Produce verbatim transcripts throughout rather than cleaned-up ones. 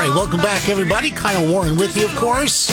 right, welcome back, everybody. Kyle Warren with you, of course.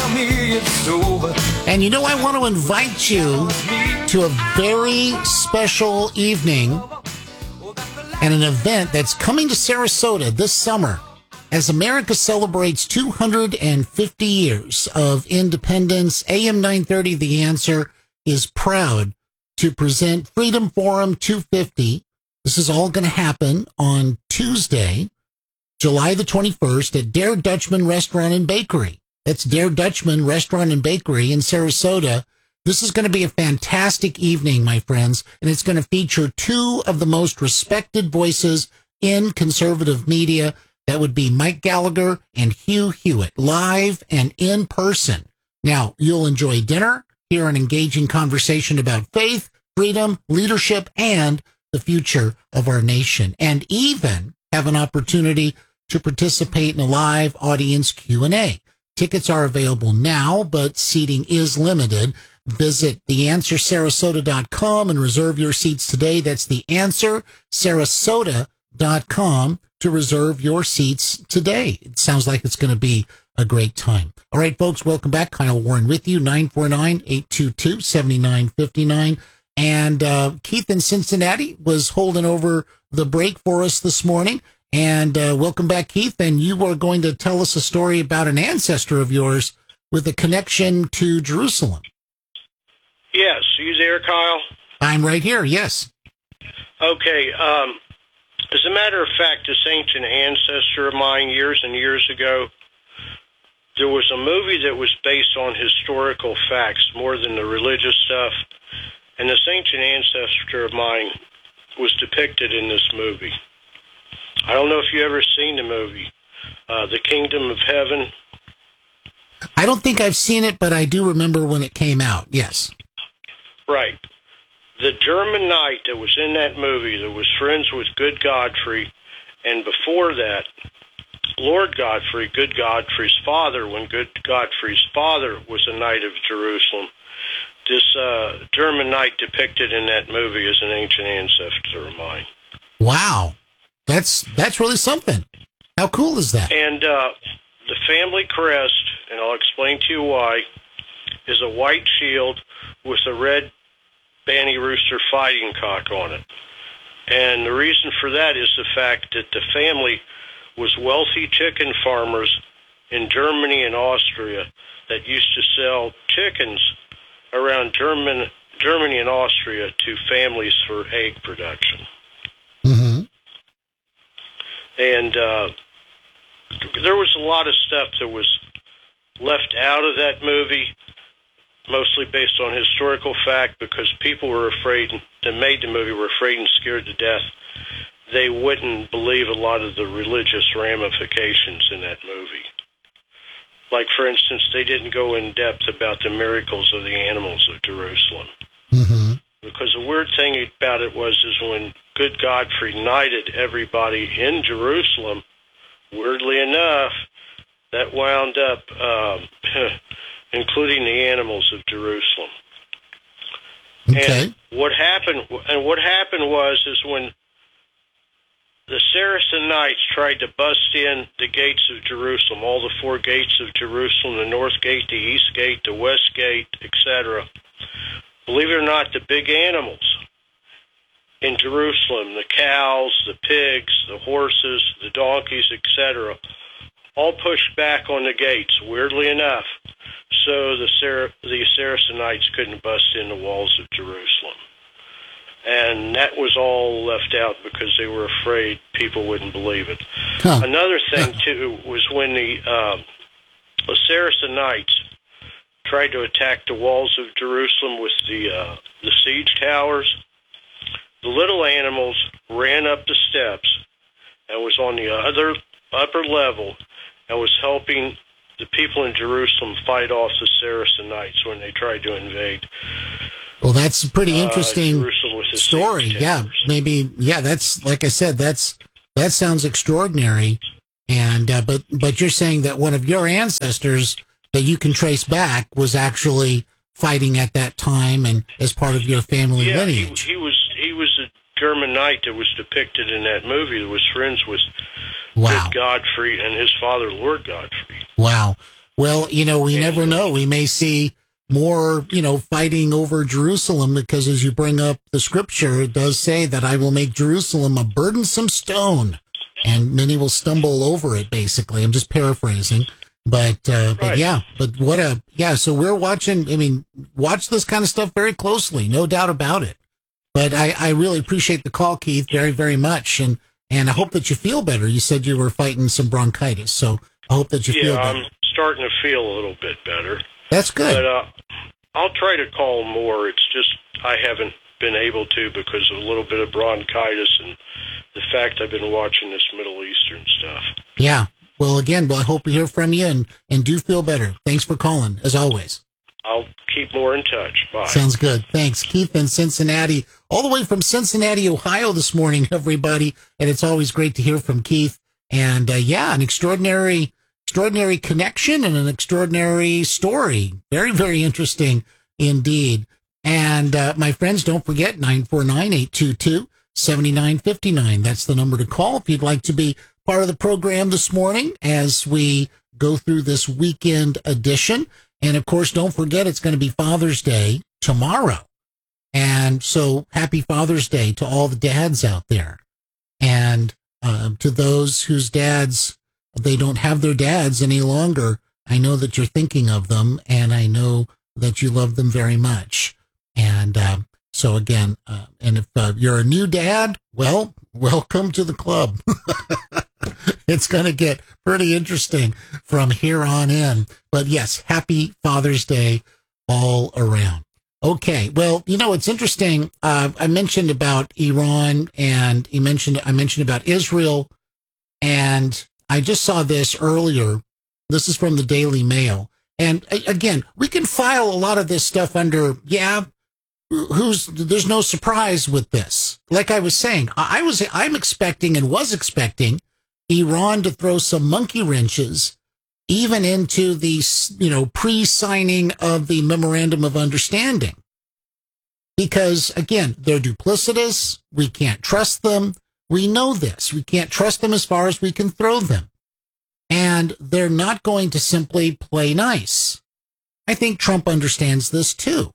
And you know, I want to invite you to a very special evening and an event that's coming to Sarasota this summer as America celebrates two hundred fifty years of independence. A M nine thirty, The Answer, is proud to present Freedom Forum two fifty. This is all going to happen on Tuesday, July the twenty-first, at Dare Dutchman Restaurant and Bakery. That's Dare Dutchman Restaurant and Bakery in Sarasota. This is going to be a fantastic evening, my friends, and it's going to feature two of the most respected voices in conservative media. That would be Mike Gallagher and Hugh Hewitt, live and in person. Now, you'll enjoy dinner, hear an engaging conversation about faith, freedom, leadership, and the future of our nation, and even have an opportunity to participate in a live audience Q and A. Tickets are available now, but seating is limited. Visit the answer sarasota dot com and reserve your seats today. That's the answer sarasota dot com to reserve your seats today. It sounds like it's going to be a great time. All right, folks, welcome back. Kyle Warren with you, nine four nine, eight two two, seven nine five nine. And uh, Keith in Cincinnati was holding over the break for us this morning. And uh, welcome back, Keith. And you are going to tell us a story about an ancestor of yours with a connection to Jerusalem. Yes. Are you there, Kyle? I'm right here, yes. Okay. Um, as a matter of fact, this ancient ancestor of mine years and years ago, there was a movie that was based on historical facts more than the religious stuff. And this ancient ancestor of mine was depicted in this movie. I don't know if you ever seen the movie, uh, The Kingdom of Heaven. I don't think I've seen it, but I do remember when it came out, yes. Right. The German knight that was in that movie that was friends with Good Godfrey, and before that, Lord Godfrey, Good Godfrey's father, when Good Godfrey's father was a knight of Jerusalem, this uh, German knight depicted in that movie is an ancient ancestor of mine. Wow. That's that's really something. How cool is that? And uh, the family crest, and I'll explain to you why, is a white shield with a red Banny Rooster fighting cock on it. And the reason for that is the fact that the family was wealthy chicken farmers in Germany and Austria that used to sell chickens around German, Germany and Austria to families for egg production. Mm-hmm. And uh, there was a lot of stuff that was left out of that movie, mostly based on historical fact, because people were afraid, that made the movie were afraid and scared to death. They wouldn't believe a lot of the religious ramifications in that movie. Like, for instance, they didn't go in depth about the miracles of the animals of Jerusalem. Mm-hmm. Because the weird thing about it was is when Good Godfrey knighted everybody in Jerusalem, weirdly enough, that wound up um, including the animals of Jerusalem. Okay. And what happened? And what happened was is when the Saracen Knights tried to bust in the gates of Jerusalem, all the four gates of Jerusalem, the North Gate, the East Gate, the West Gate, et cetera. Believe it or not, the big animals in Jerusalem, the cows, the pigs, the horses, the donkeys, et cetera, all pushed back on the gates, weirdly enough, so the, Sar- the Saracen Knights couldn't bust in the walls of Jerusalem. And that was all left out because they were afraid people wouldn't believe it. Huh. Another thing, too, was when the, uh, the Saracen Knights tried to attack the walls of Jerusalem with the uh, the siege towers. The little animals ran up the steps and was on the other upper level and was helping the people in Jerusalem fight off the Saracen Knights when they tried to invade. Well, that's a pretty interesting uh, story. Yeah, maybe. Yeah, that's like I said. That's that sounds extraordinary. And uh, but but you're saying that one of your ancestors that you can trace back was actually fighting at that time and as part of your family yeah, lineage. He, he was he was a German knight that was depicted in that movie that was friends with Wow. with Godfrey and his father, Lord Godfrey. Wow. Well, you know, we and, never know. We may see more, you know, fighting over Jerusalem, because as you bring up the scripture, it does say that I will make Jerusalem a burdensome stone, and many will stumble over it, basically. I'm just paraphrasing. But, uh, right. but yeah, but what a, yeah, so we're watching, I mean, watch this kind of stuff very closely, no doubt about it. But I, I really appreciate the call, Keith, very, very much. And, and I hope that you feel better. You said you were fighting some bronchitis, so I hope that you yeah, feel better. I'm starting to feel a little bit better. That's good. But uh, I'll try to call more. It's just I haven't been able to because of a little bit of bronchitis and the fact I've been watching this Middle Eastern stuff. Yeah. Well, again, well, I hope to hear from you, and, and do feel better. Thanks for calling, as always. I'll keep more in touch. Bye. Sounds good. Thanks. Keith in Cincinnati, all the way from Cincinnati, Ohio this morning, everybody. And it's always great to hear from Keith. And, uh, yeah, an extraordinary, extraordinary connection and an extraordinary story. Very, very interesting indeed. And, uh, my friends, don't forget nine four nine, eight two two, seven nine five nine. That's the number to call if you'd like to be part of the program this morning as we go through this weekend edition. And of course, don't forget, it's going to be Father's Day tomorrow. And so happy Father's Day to all the dads out there. And uh, to those whose dads, they don't have their dads any longer, I know that you're thinking of them, and I know that you love them very much. And uh, so again, uh, and if uh, you're a new dad, well, welcome to the club. It's going to get pretty interesting from here on in. But yes, happy Father's Day all around. Okay. Well, you know, it's interesting. Uh, I mentioned about Iran, and you mentioned, I mentioned about Israel, and I just saw this earlier. This is from the Daily Mail. And again, we can file a lot of this stuff under, yeah, who's, there's no surprise with this. Like I was saying, I was, I'm expecting and was expecting Iran to throw some monkey wrenches even into the, you know, pre-signing of the Memorandum of Understanding. Because, again, they're duplicitous. We can't trust them. We know this. We can't trust them as far as we can throw them. And they're not going to simply play nice. I think Trump understands this too.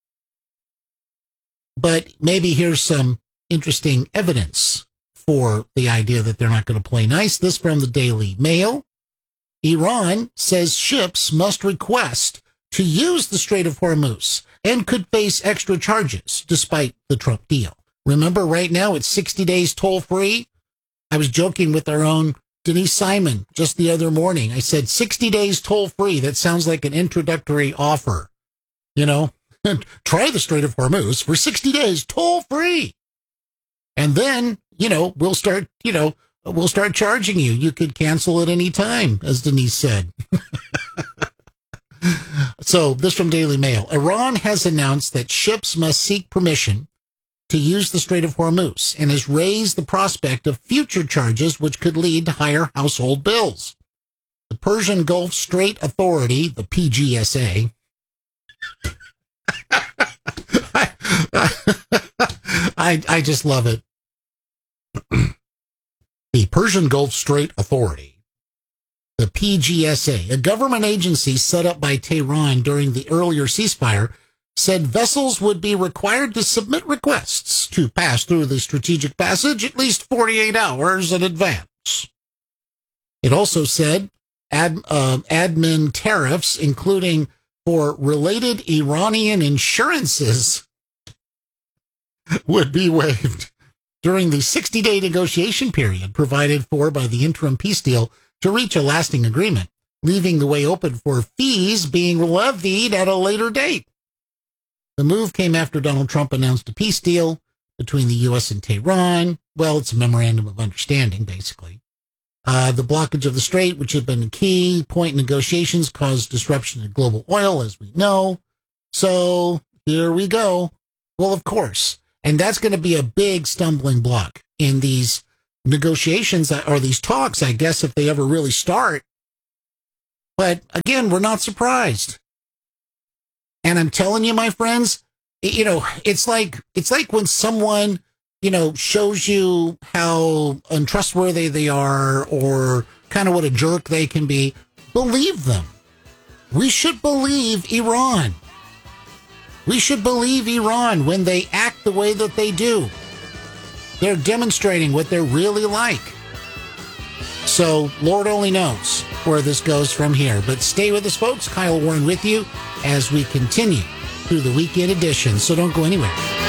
But maybe here's some interesting evidence for the idea that they're not going to play nice. This from the Daily Mail. Iran says ships must request to use the Strait of Hormuz and could face extra charges despite the Trump deal. Remember, right now it's sixty days toll-free. I was joking with our own Denise Simon just the other morning. I said sixty days toll-free. That sounds like an introductory offer. You know, try the Strait of Hormuz for sixty days toll-free. And then, you know, we'll start, you know, we'll start charging you. You could cancel at any time, as Denise said. So this from Daily Mail. Iran has announced that ships must seek permission to use the Strait of Hormuz and has raised the prospect of future charges which could lead to higher household bills. The Persian Gulf Strait Authority, the P G S A, I, I, I just love it. The Persian Gulf Strait Authority, the P G S A, a government agency set up by Tehran during the earlier ceasefire, said vessels would be required to submit requests to pass through the strategic passage at least forty-eight hours in advance. It also said ad, uh, admin tariffs, including for related Iranian insurances, would be waived during the sixty-day negotiation period provided for by the interim peace deal to reach a lasting agreement, leaving the way open for fees being levied at a later date. The move came after Donald Trump announced a peace deal between the U S and Tehran. Well, it's a memorandum of understanding, basically. Uh, the blockage of the strait, which had been a key point in negotiations, caused disruption in global oil, as we know. So here we go. Well, of course. And that's going to be a big stumbling block in these negotiations or these talks, I guess, if they ever really start. But again, we're not surprised. And I'm telling you, my friends, you know, it's like, it's like when someone you know, shows you how untrustworthy they are or kind of what a jerk they can be, believe them. We should believe Iran. We should believe Iran when they act the way that they do. They're demonstrating what they're really like. So, Lord only knows where this goes from here. But stay with us, folks. Kyle Warren with you as we continue through the weekend edition. So don't go anywhere.